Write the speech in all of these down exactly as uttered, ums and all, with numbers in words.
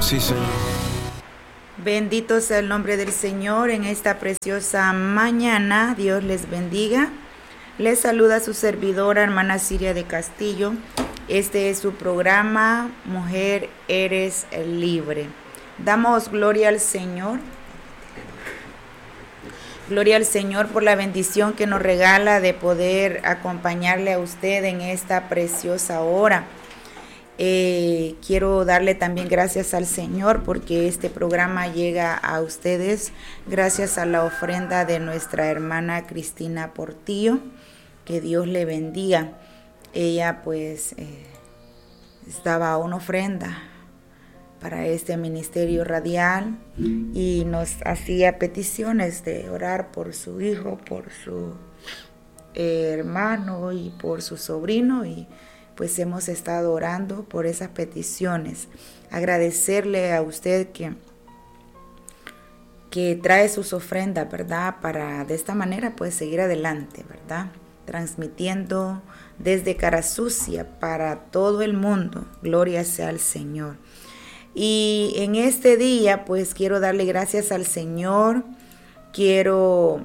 Sí, Señor. Bendito sea el nombre del Señor en esta preciosa mañana. Dios les bendiga. Les saluda su servidora, hermana Siria de Castillo. Este es su programa, Mujer Eres Libre. Damos gloria al Señor. Gloria al Señor por la bendición que nos regala de poder acompañarle a usted en esta preciosa hora. Eh, quiero darle también gracias al Señor porque este programa llega a ustedes gracias a la ofrenda de nuestra hermana Cristina Portillo. Que Dios le bendiga. Ella pues eh, estaba una ofrenda para este ministerio radial y nos hacía peticiones de orar por su hijo, por su eh, hermano y por su sobrino, y pues hemos estado orando por esas peticiones. Agradecerle a usted que, que trae sus ofrendas, ¿verdad? Para de esta manera pues seguir adelante, ¿verdad? Transmitiendo desde Cara Sucia para todo el mundo. Gloria sea al Señor. Y en este día pues quiero darle gracias al Señor. Quiero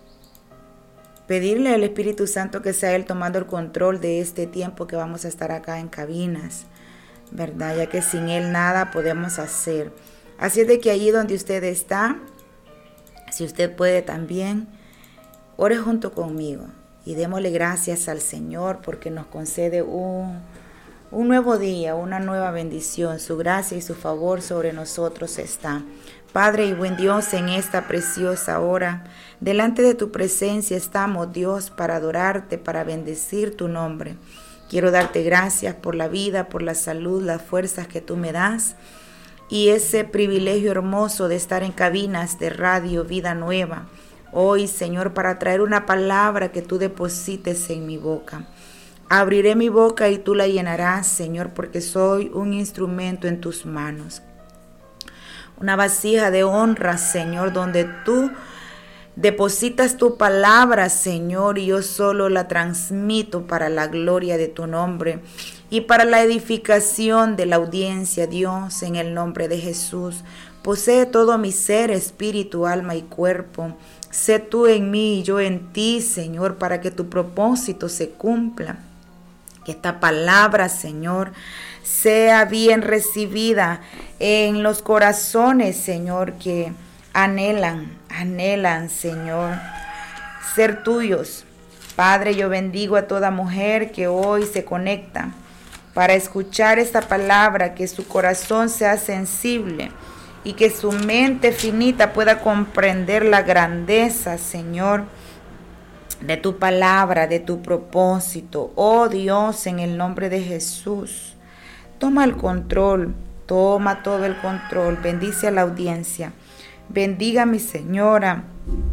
pedirle al Espíritu Santo que sea Él tomando el control de este tiempo que vamos a estar acá en cabinas, ¿verdad? Ya que sin Él nada podemos hacer. Así es de que allí donde usted está, si usted puede también, ore junto conmigo y démosle gracias al Señor porque nos concede un, un nuevo día, una nueva bendición. Su gracia y su favor sobre nosotros está. Padre y buen Dios, en esta preciosa hora, delante de tu presencia estamos, Dios, para adorarte, para bendecir tu nombre. Quiero darte gracias por la vida, por la salud, las fuerzas que tú me das y ese privilegio hermoso de estar en cabinas de radio Vida Nueva. Hoy, Señor, para traer una palabra que tú deposites en mi boca. Abriré mi boca y tú la llenarás, Señor, porque soy un instrumento en tus manos. Una vasija de honra, Señor, donde tú depositas tu palabra, Señor, y yo solo la transmito para la gloria de tu nombre y para la edificación de la audiencia, Dios, en el nombre de Jesús. Posee todo mi ser, espíritu, alma y cuerpo. Sé tú en mí y yo en ti, Señor, para que tu propósito se cumpla. Que esta palabra, Señor, sea bien recibida en los corazones, Señor, que anhelan, anhelan, Señor, ser tuyos. Padre, yo bendigo a toda mujer que hoy se conecta para escuchar esta palabra, que su corazón sea sensible y que su mente finita pueda comprender la grandeza, Señor, de tu palabra, de tu propósito. Oh Dios, en el nombre de Jesús, toma el control, toma todo el control. Bendice a la audiencia. Bendiga a mi señora,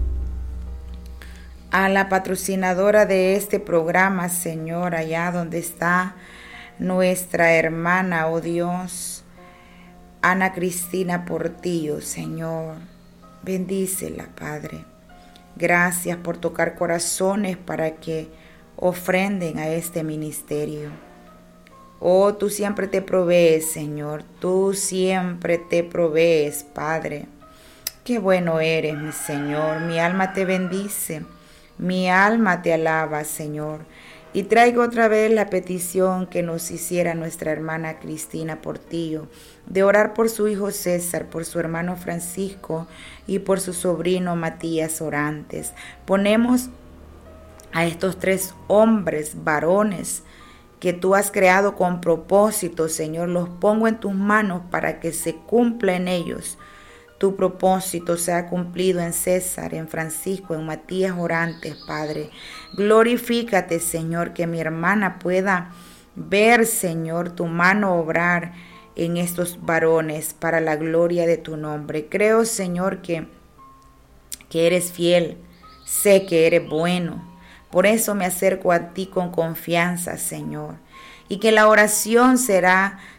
a la patrocinadora de este programa, Señor, allá donde está nuestra hermana, oh Dios, Ana Cristina Portillo, Señor. Bendícela, Padre. Gracias por tocar corazones para que ofrenden a este ministerio. Oh, tú siempre te provees, Señor. Tú siempre te provees, Padre. Qué bueno eres, mi Señor. Mi alma te bendice. Mi alma te alaba, Señor. Y traigo otra vez la petición que nos hiciera nuestra hermana Cristina Portillo, de orar por su hijo César, por su hermano Francisco y por su sobrino Matías Orantes. Ponemos a estos tres hombres, varones, que tú has creado con propósito, Señor, los pongo en tus manos para que se cumpla en ellos tu propósito, sea cumplido en César, en Francisco, en Matías Orantes, Padre. Glorifícate, Señor, que mi hermana pueda ver, Señor, tu mano obrar en estos varones para la gloria de tu nombre. Creo, Señor, que, que eres fiel, sé que eres bueno. Por eso me acerco a ti con confianza, Señor. Y que la oración será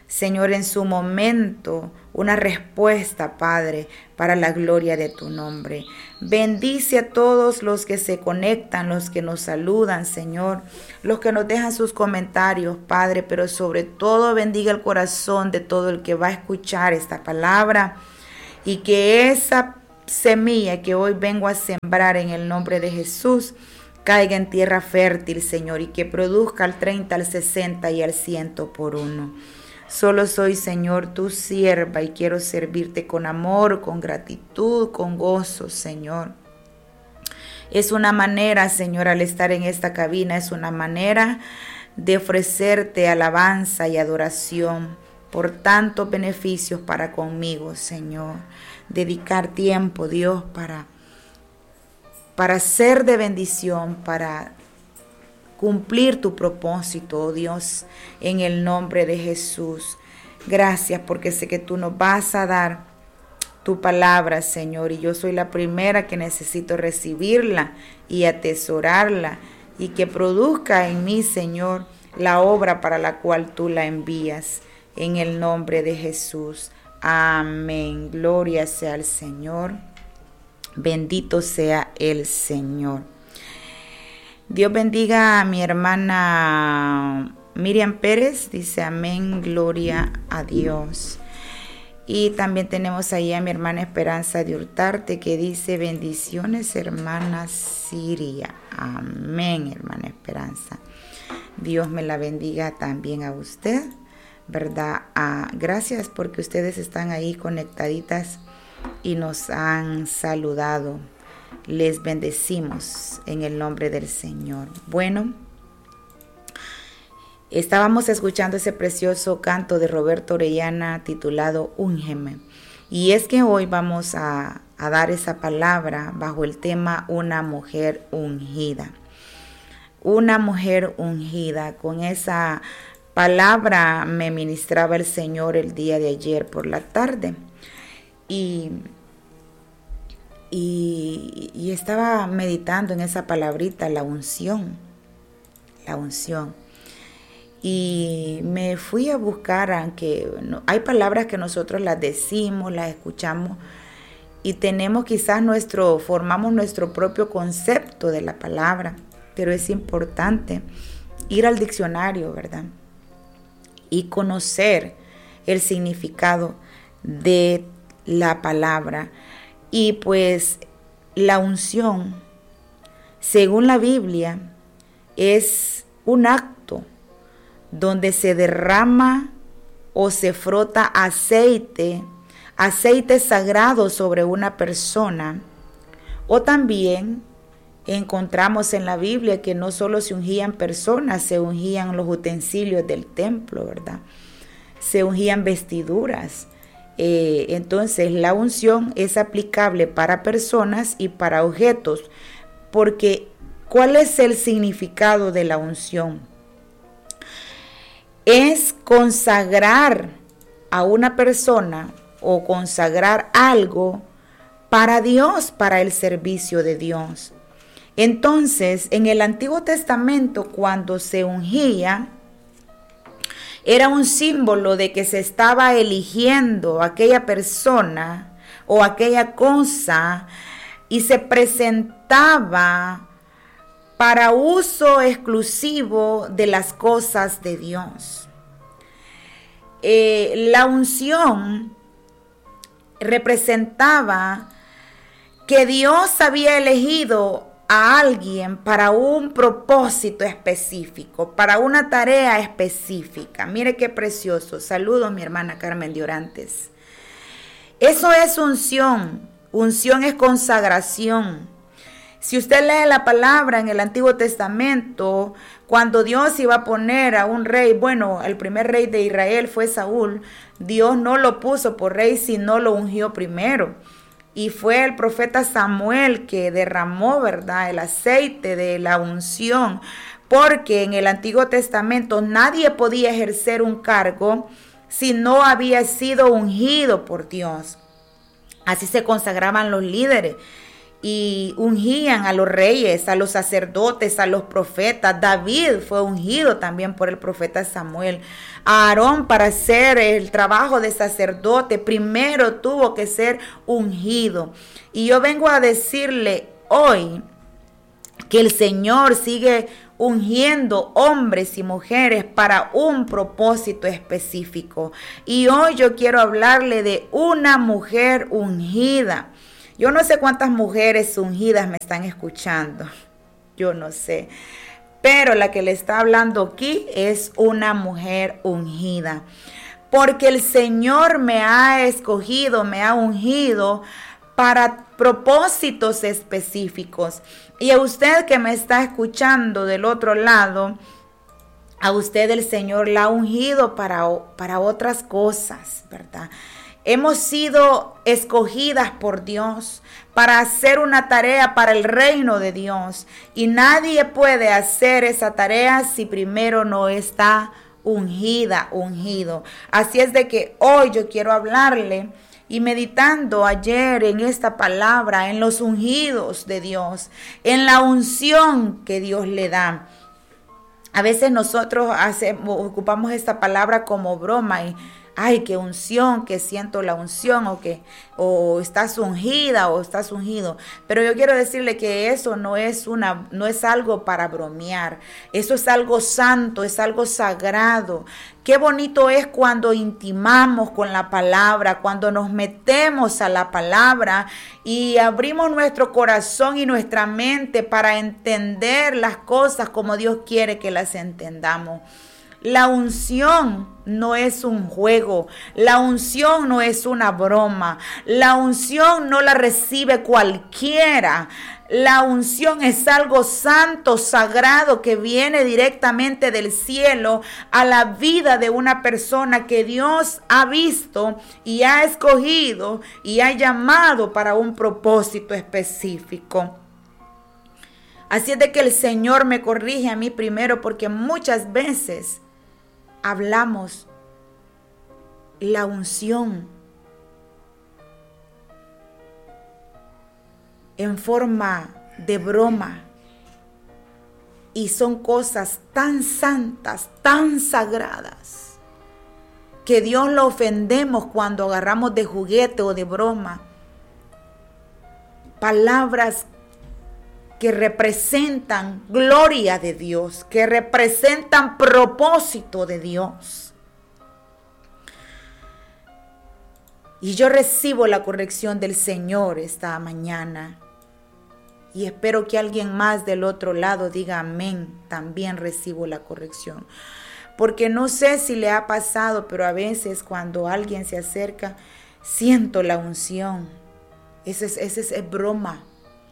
Señor, en su momento, una respuesta, Padre, para la gloria de tu nombre. Bendice a todos los que se conectan, los que nos saludan, Señor, los que nos dejan sus comentarios, Padre, pero sobre todo bendiga el corazón de todo el que va a escuchar esta palabra y que esa semilla que hoy vengo a sembrar en el nombre de Jesús caiga en tierra fértil, Señor, y que produzca al treinta, al sesenta y al ciento por uno. Solo soy, Señor, tu sierva y quiero servirte con amor, con gratitud, con gozo, Señor. Es una manera, Señor, al estar en esta cabina, es una manera de ofrecerte alabanza y adoración por tantos beneficios para conmigo, Señor. Dedicar tiempo, Dios, para, para ser de bendición, para cumplir tu propósito, oh Dios, en el nombre de Jesús. Gracias porque sé que tú nos vas a dar tu palabra, Señor, y yo soy la primera que necesito recibirla y atesorarla y que produzca en mí, Señor, la obra para la cual tú la envías, en el nombre de Jesús. Amén. Gloria sea al Señor. Bendito sea el Señor. Dios bendiga a mi hermana Miriam Pérez, dice amén, gloria a Dios. Y también tenemos ahí a mi hermana Esperanza de Hurtarte que dice bendiciones hermana Siria. Amén, hermana Esperanza. Dios me la bendiga también a usted, ¿verdad? Ah, gracias porque ustedes están ahí conectaditas y nos han saludado. Les bendecimos en el nombre del Señor. Bueno, estábamos escuchando ese precioso canto de Roberto Orellana titulado Úngeme. Y es que hoy vamos a, a dar esa palabra bajo el tema Una mujer ungida. Una mujer ungida. Con esa palabra me ministraba el Señor el día de ayer por la tarde. Y... Y, y estaba meditando en esa palabrita, la unción, la unción. Y me fui a buscar, aunque no, hay palabras que nosotros las decimos, las escuchamos y tenemos quizás nuestro, formamos nuestro propio concepto de la palabra, pero es importante ir al diccionario, ¿verdad? Y conocer el significado de la palabra. Y pues la unción, según la Biblia, es un acto donde se derrama o se frota aceite, aceite sagrado sobre una persona. O también encontramos en la Biblia que no solo se ungían personas, se ungían los utensilios del templo, ¿verdad? Se ungían vestiduras. Eh, entonces la unción es aplicable para personas y para objetos, porque ¿cuál es el significado de la unción? Es consagrar a una persona o consagrar algo para Dios, para el servicio de Dios. Entonces, en el Antiguo Testamento, cuando se ungía, era un símbolo de que se estaba eligiendo aquella persona o aquella cosa y se presentaba para uso exclusivo de las cosas de Dios. Eh, la unción representaba que Dios había elegido a alguien para un propósito específico, para una tarea específica. Mire qué precioso. Saludos, mi hermana Carmen de Orantes. Eso es unción. Unción es consagración. Si usted lee la palabra en el Antiguo Testamento, cuando Dios iba a poner a un rey, bueno, el primer rey de Israel fue Saúl, Dios no lo puso por rey, sino lo ungió primero. Y fue el profeta Samuel que derramó, ¿verdad?, el aceite de la unción, porque en el Antiguo Testamento nadie podía ejercer un cargo si no había sido ungido por Dios. Así se consagraban los líderes. y ungían a los reyes, a los sacerdotes, a los profetas. David fue ungido también por el profeta Samuel. A Aarón, para hacer el trabajo de sacerdote, primero tuvo que ser ungido. Y yo vengo a decirle hoy que el Señor sigue ungiendo hombres y mujeres para un propósito específico. Y hoy yo quiero hablarle de una mujer ungida. Yo no sé cuántas mujeres ungidas me están escuchando, yo no sé, pero la que le está hablando aquí es una mujer ungida, porque el Señor me ha escogido, me ha ungido para propósitos específicos. Y a usted que me está escuchando del otro lado, a usted el Señor la ha ungido para, para otras cosas, ¿verdad? Hemos sido escogidas por Dios para hacer una tarea para el reino de Dios. Y nadie puede hacer esa tarea si primero no está ungida, ungido. Así es de que hoy yo quiero hablarle y meditando ayer en esta palabra, en los ungidos de Dios, en la unción que Dios le da. A veces nosotros hacemos, ocupamos esta palabra como broma y ay, qué unción, que siento la unción, o que o estás ungida o estás ungido. Pero yo quiero decirle que eso no es una, no es algo para bromear. Eso es algo santo, es algo sagrado. Qué bonito es cuando intimamos con la palabra, cuando nos metemos a la palabra y abrimos nuestro corazón y nuestra mente para entender las cosas como Dios quiere que las entendamos. La unción no es un juego, la unción no es una broma, la unción no la recibe cualquiera. La unción es algo santo, sagrado, que viene directamente del cielo a la vida de una persona que Dios ha visto y ha escogido y ha llamado para un propósito específico. Así es de que el Señor me corrige a mí primero, porque muchas veces hablamos la unción en forma de broma y son cosas tan santas, tan sagradas, que Dios lo ofendemos cuando agarramos de juguete o de broma palabras que representan gloria de Dios, que representan propósito de Dios. Y yo recibo la corrección del Señor esta mañana. Y espero que alguien más del otro lado diga amén. También recibo la corrección. Porque no sé si le ha pasado, pero a veces cuando alguien se acerca, siento la unción. Ese es, ese es, es broma.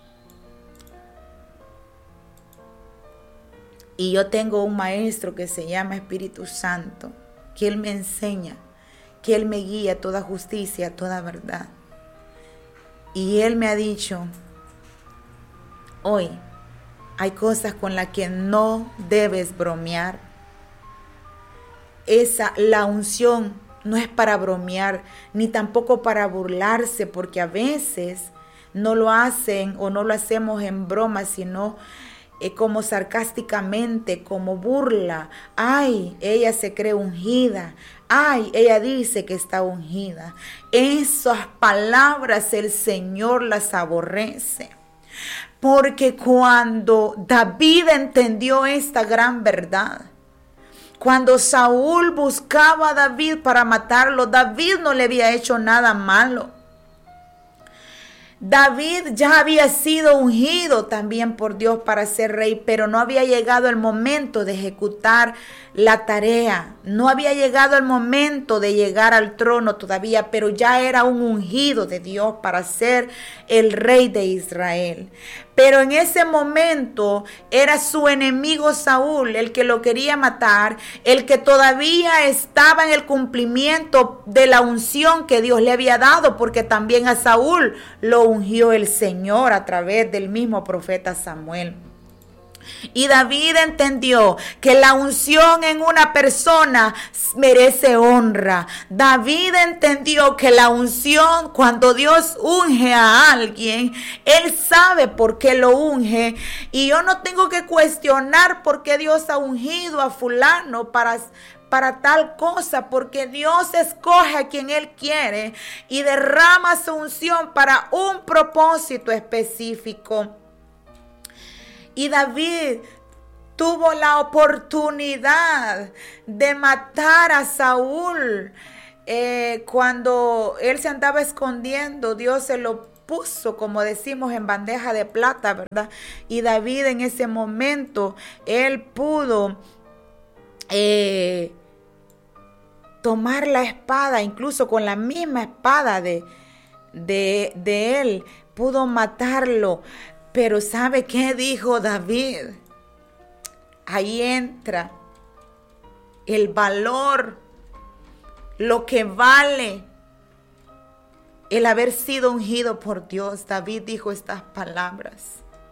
Y yo tengo un maestro que se llama Espíritu Santo, que Él me enseña, que Él me guía a toda justicia, a toda verdad. Y Él me ha dicho, hoy hay cosas con las que no debes bromear. Esa, la unción no es para bromear, ni tampoco para burlarse, porque a veces no lo hacen o no lo hacemos en broma, sino Eh, como sarcásticamente, como burla. Ay, ella se cree ungida. Ay, ella dice que está ungida. Esas palabras el Señor las aborrece. Porque cuando David entendió esta gran verdad, cuando Saúl buscaba a David para matarlo, David no le había hecho nada malo. David ya había sido ungido también por Dios para ser rey, pero no había llegado el momento de ejecutar la tarea. No había llegado el momento de llegar al trono todavía, pero ya era un ungido de Dios para ser el rey de Israel. Pero en ese momento era su enemigo Saúl el que lo quería matar, el que todavía estaba en el cumplimiento de la unción que Dios le había dado, porque también a Saúl lo ungió el Señor a través del mismo profeta Samuel. Y David entendió que la unción en una persona merece honra. David entendió que la unción, cuando Dios unge a alguien, Él sabe por qué lo unge. Y yo no tengo que cuestionar por qué Dios ha ungido a fulano para... para tal cosa, porque Dios escoge a quien Él quiere y derrama su unción para un propósito específico. Y David tuvo la oportunidad de matar a Saúl. Eh, cuando él se andaba escondiendo, Dios se lo puso, como decimos, en bandeja de plata, ¿verdad? Y David en ese momento, él pudo eh, tomar la espada, incluso con la misma espada de, de, de él, pudo matarlo. Pero ¿sabe qué dijo David? Ahí entra el valor, lo que vale el haber sido ungido por Dios. David dijo estas palabras: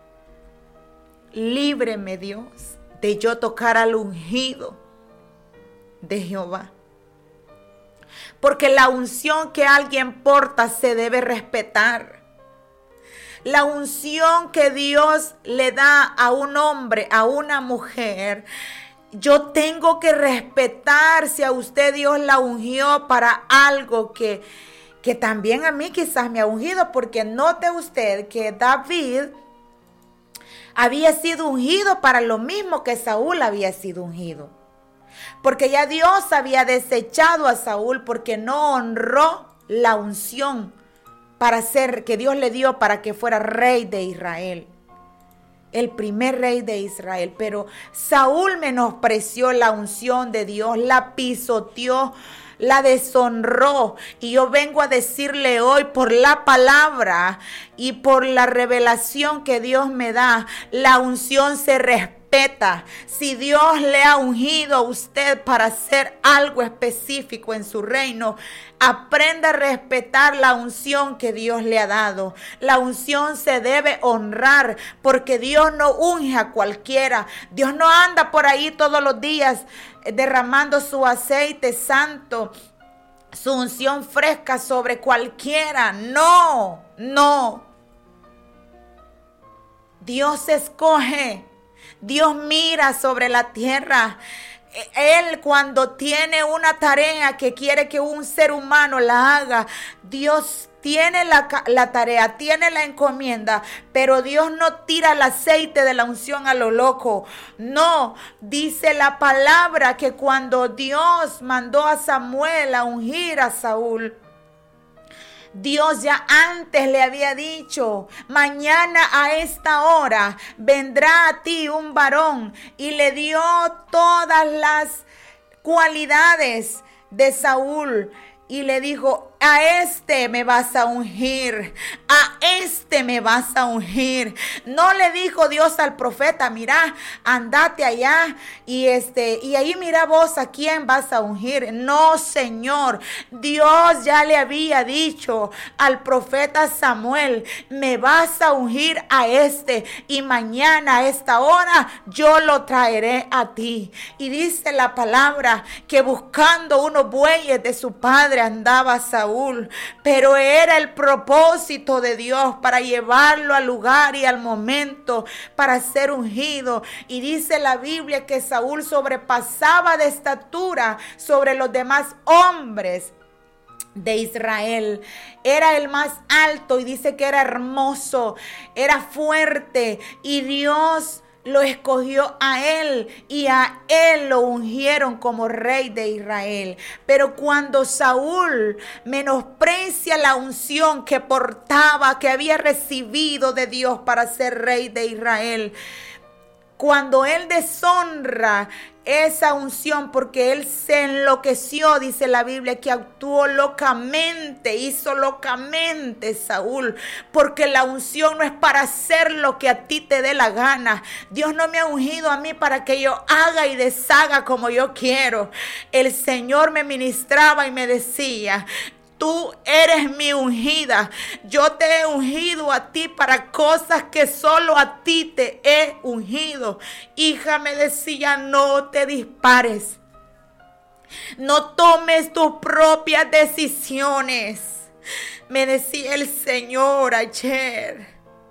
líbreme, Dios, de yo tocar al ungido de Jehová. Porque la unción que alguien porta se debe respetar. La unción que Dios le da a un hombre, a una mujer, yo tengo que respetar si a usted Dios la ungió para algo que, que también a mí quizás me ha ungido. Porque note usted que David había sido ungido para lo mismo que Saúl había sido ungido. Porque ya Dios había desechado a Saúl porque no honró la unción para ser, que Dios le dio para que fuera rey de Israel. El primer rey de Israel. Pero Saúl menospreció la unción de Dios, la pisoteó, la deshonró. Y yo vengo a decirle hoy, por la palabra y por la revelación que Dios me da, la unción se respeta. Si Dios le ha ungido a usted para hacer algo específico en su reino, aprenda a respetar la unción que Dios le ha dado. La unción se debe honrar, porque Dios no unge a cualquiera. Dios no anda por ahí todos los días derramando su aceite santo, su unción fresca sobre cualquiera. No, no. Dios escoge. Dios mira sobre la tierra. Él, cuando tiene una tarea que quiere que un ser humano la haga, Dios tiene la, la tarea, tiene la encomienda, pero Dios no tira el aceite de la unción a lo loco. No, dice la palabra que cuando Dios mandó a Samuel a ungir a Saúl, Dios ya antes le había dicho: mañana a esta hora vendrá a ti un varón, y le dio todas las cualidades de Saúl. Y le dijo: a este me vas a ungir, a este me vas a ungir. No le dijo Dios al profeta: mira, andate allá y este y ahí mira vos a quién vas a ungir. No, Señor, Dios ya le había dicho al profeta Samuel: me vas a ungir a este, y mañana a esta hora yo lo traeré a ti. Y dice la palabra que buscando unos bueyes de su padre andaba Saúl, pero era el propósito de Dios para llevarlo al lugar y al momento para ser ungido. Y dice la Biblia que Saúl sobrepasaba de estatura sobre los demás hombres de Israel. Era el más alto, y dice que era hermoso, era fuerte, y Dios lo escogió a él, y a él lo ungieron como rey de Israel. Pero cuando Saúl menosprecia la unción que portaba, que había recibido de Dios para ser rey de Israel, cuando él deshonra esa unción, porque él se enloqueció, dice la Biblia que actuó locamente, hizo locamente Saúl, porque la unción no es para hacer lo que a ti te dé la gana. Dios no me ha ungido a mí para que yo haga y deshaga como yo quiero. El Señor me ministraba y me decía: Tú eres mi ungida. Yo te he ungido a ti para cosas que solo a ti te he ungido. Hija, me decía, no te dispares. No tomes tus propias decisiones. Me decía el Señor ayer.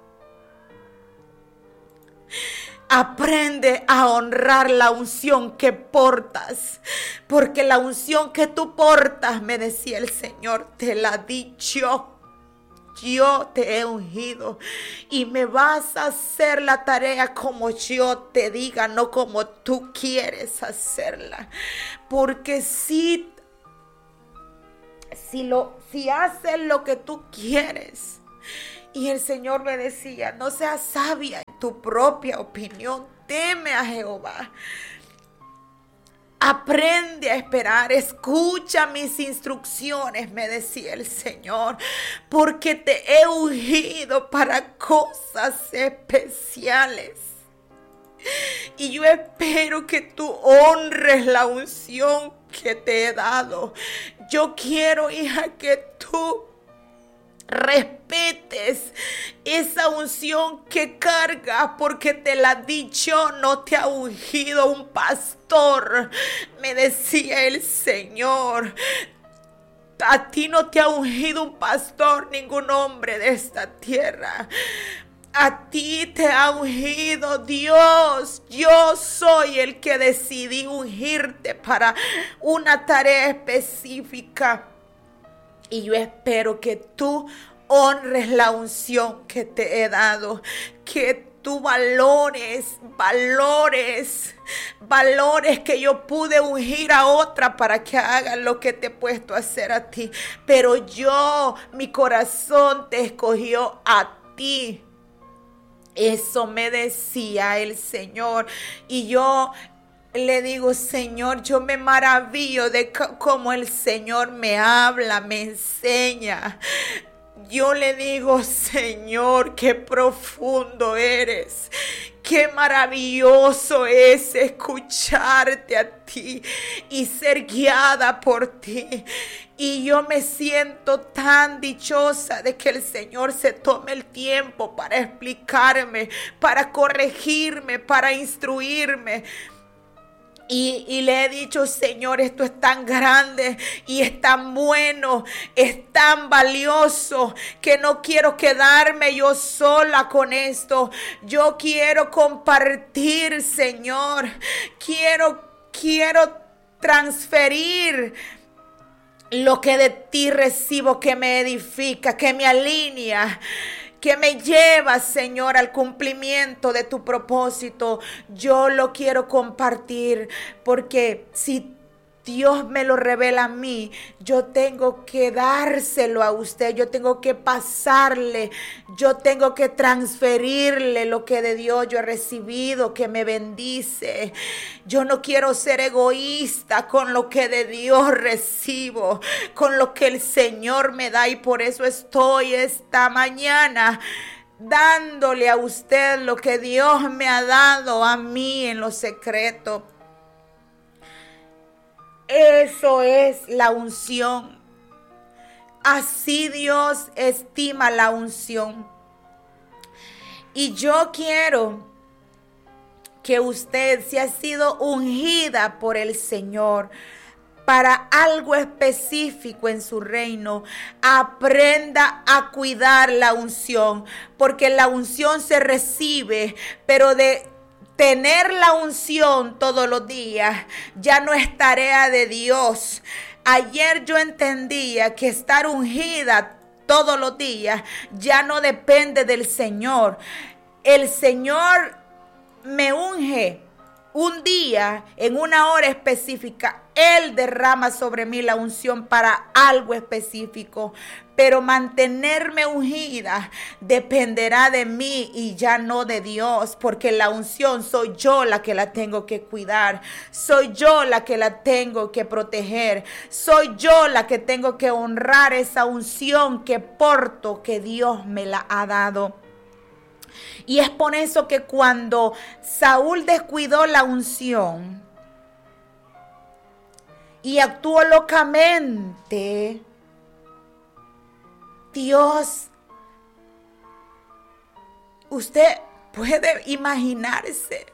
Aprende a honrar la unción que portas, porque la unción que tú portas, me decía el Señor, te la di yo. Yo te he ungido y me vas a hacer la tarea como yo te diga, no como tú quieres hacerla. Porque si, si, lo, si haces lo que tú quieres, y el Señor me decía, no seas sabia en tu propia opinión, teme a Jehová. Aprende a esperar, escucha mis instrucciones, me decía el Señor, porque te he ungido para cosas especiales. Y yo espero que tú honres la unción que te he dado. Yo quiero, hija, que tú respetes esa unción que cargas, porque te la di yo, no te ha ungido un pastor, me decía el Señor. A ti no te ha ungido un pastor, ningún hombre de esta tierra. A ti te ha ungido Dios. Yo soy el que decidí ungirte para una tarea específica. Y yo espero que tú honres la unción que te he dado, que tú valores, valores, valores que yo pude ungir a otra para que hagan lo que te he puesto a hacer a ti. Pero yo, mi corazón te escogió a ti. Eso me decía el Señor. Y yo le digo, Señor, yo me maravillo de cómo el Señor me habla, me enseña. Yo le digo, Señor, qué profundo eres. Qué maravilloso es escucharte a ti y ser guiada por ti. Y yo me siento tan dichosa de que el Señor se tome el tiempo para explicarme, para corregirme, para instruirme. Y, y le he dicho, Señor, esto es tan grande y es tan bueno, es tan valioso, que no quiero quedarme yo sola con esto. Yo quiero compartir, Señor. Quiero, quiero transferir lo que de ti recibo, que me edifica, que me alinea, que me lleva, Señor, al cumplimiento de tu propósito. Yo lo quiero compartir, porque si Dios me lo revela a mí, yo tengo que dárselo a usted, yo tengo que pasarle, yo tengo que transferirle lo que de Dios yo he recibido, que me bendice. Yo no quiero ser egoísta con lo que de Dios recibo, con lo que el Señor me da, y por eso estoy esta mañana dándole a usted lo que Dios me ha dado a mí en lo secreto. Eso es la unción. Así Dios estima la unción. Y yo quiero que usted, si ha sido ungida por el Señor para algo específico en su reino, aprenda a cuidar la unción, porque la unción se recibe, pero de tener la unción todos los días ya no es tarea de Dios. Ayer yo entendía que estar ungida todos los días ya no depende del Señor. El Señor me unge un día, en una hora específica. Él derrama sobre mí la unción para algo específico. Pero mantenerme ungida dependerá de mí y ya no de Dios, porque la unción soy yo la que la tengo que cuidar, soy yo la que la tengo que proteger, soy yo la que tengo que honrar esa unción que porto, que Dios me la ha dado. Y es por eso que cuando Saúl descuidó la unción y actuó locamente, Dios, usted puede imaginarse,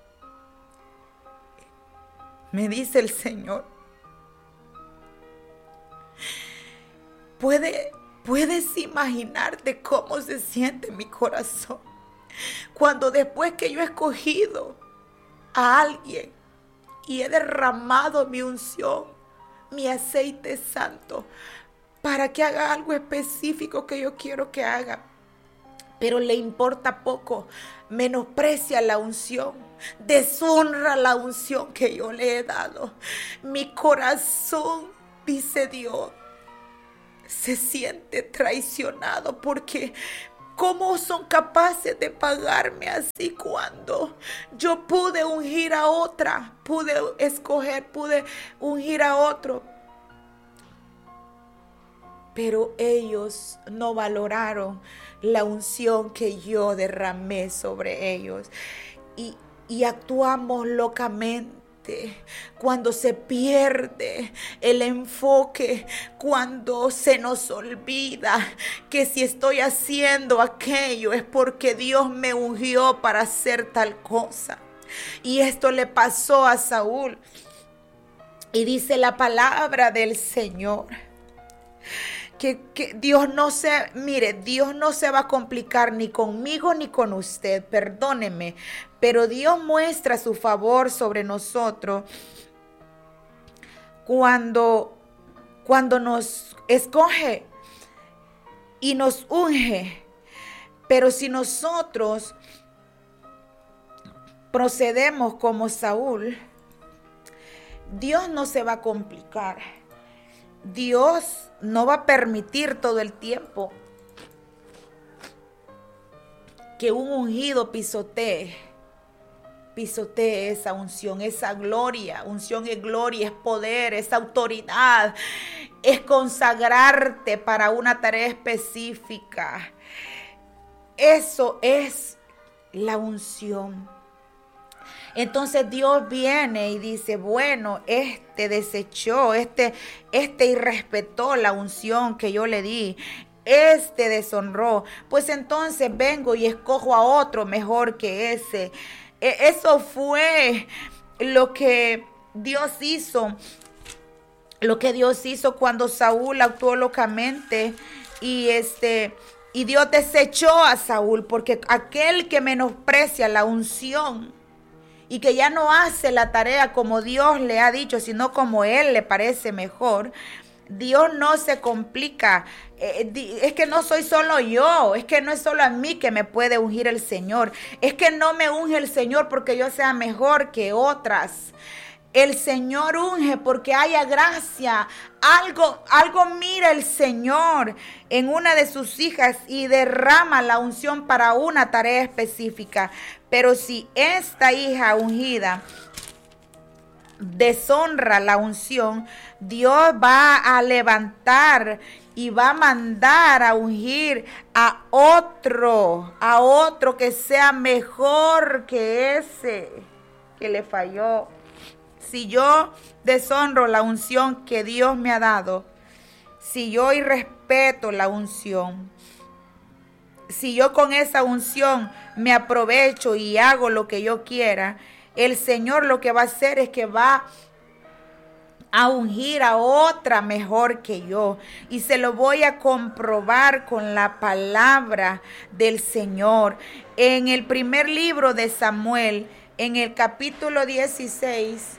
me dice el Señor, puede, puedes imaginarte cómo se siente mi corazón cuando después que yo he escogido a alguien y he derramado mi unción, mi aceite santo, para que haga algo específico que yo quiero que haga, pero le importa poco, menosprecia la unción, deshonra la unción que yo le he dado. Mi corazón, dice Dios, se siente traicionado porque ¿cómo son capaces de pagarme así cuando yo pude ungir a otra? Pude escoger, pude ungir a otro. Pero ellos no valoraron la unción que yo derramé sobre ellos. Y, y actuamos locamente cuando se pierde el enfoque, cuando se nos olvida que si estoy haciendo aquello es porque Dios me ungió para hacer tal cosa. Y esto le pasó a Saúl. Y dice la palabra del Señor Que, que Dios no se, mire, Dios no se va a complicar ni conmigo ni con usted, perdóneme, pero Dios muestra su favor sobre nosotros cuando, cuando nos escoge y nos unge. Pero si nosotros procedemos como Saúl, Dios no se va a complicar. Dios no va a permitir todo el tiempo que un ungido pisotee, pisotee esa unción, esa gloria. Unción es gloria, es poder, es autoridad, es consagrarte para una tarea específica. Eso es la unción. Entonces Dios viene y dice, bueno, este desechó, este, este irrespetó la unción que yo le di, este deshonró, pues entonces vengo y escojo a otro mejor que ese. Eso fue lo que Dios hizo, lo que Dios hizo cuando Saúl actuó locamente y este... Y Dios desechó a Saúl, porque aquel que menosprecia la unción y que ya no hace la tarea como Dios le ha dicho, sino como él le parece mejor, Dios no se complica. Es que no soy solo yo, es que no es solo a mí que me puede ungir el Señor. Es que no me unge el Señor porque yo sea mejor que otras. El Señor unge porque haya gracia. Algo, algo mira el Señor en una de sus hijas y derrama la unción para una tarea específica. Pero si esta hija ungida deshonra la unción, Dios va a levantar y va a mandar a ungir a otro, a otro que sea mejor que ese que le falló. Si yo deshonro la unción que Dios me ha dado, si yo irrespeto la unción, si yo con esa unción me aprovecho y hago lo que yo quiera, el Señor lo que va a hacer es que va a ungir a otra mejor que yo. Y se lo voy a comprobar con la palabra del Señor. En el primer libro de Samuel, en el capítulo dieciséis,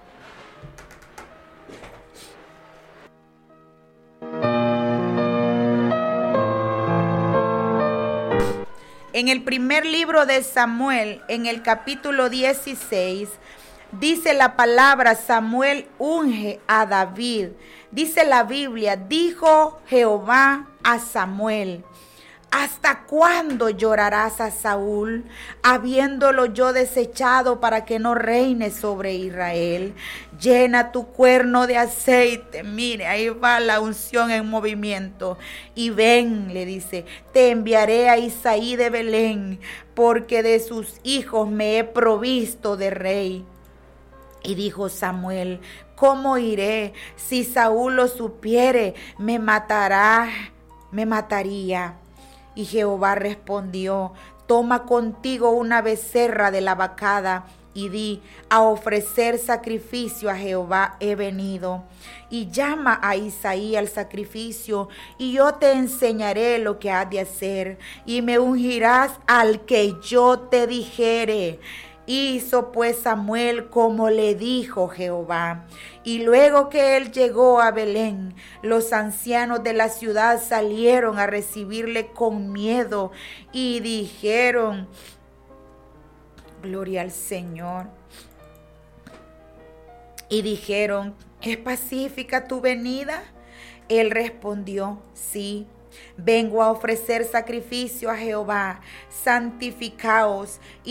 En el primer libro de Samuel, en el capítulo dieciséis, dice la palabra, Samuel unge a David. Dice la Biblia, dijo Jehová a Samuel, ¿hasta cuándo llorarás a Saúl, habiéndolo yo desechado para que no reine sobre Israel? Llena tu cuerno de aceite. Mire, ahí va la unción en movimiento. Y ven, le dice, te enviaré a Isaí de Belén, porque de sus hijos me he provisto de rey. Y dijo Samuel, ¿cómo iré? Si Saúl lo supiere, me matará. me mataría. Y Jehová respondió: toma contigo una becerra de la vacada y di: a ofrecer sacrificio a Jehová he venido. Y llama a Isaí al sacrificio, y yo te enseñaré lo que has de hacer, y me ungirás al que yo te dijere. Hizo pues Samuel como le dijo Jehová. Y luego que él llegó a Belén, los ancianos de la ciudad salieron a recibirle con miedo y dijeron: gloria al Señor. Y dijeron: ¿es pacífica tu venida? Él respondió: sí. Vengo a ofrecer sacrificio a Jehová, santificaos.